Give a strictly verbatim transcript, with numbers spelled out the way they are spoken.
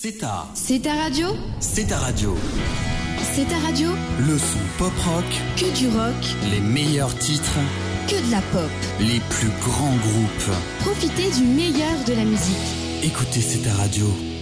C'est ta... C'est ta radio. C'est ta radio. C'est ta radio. Le son pop-rock. Que du rock. Les meilleurs titres. Que de la pop. Les plus grands groupes. Profitez du meilleur de la musique. Écoutez C'est ta radio.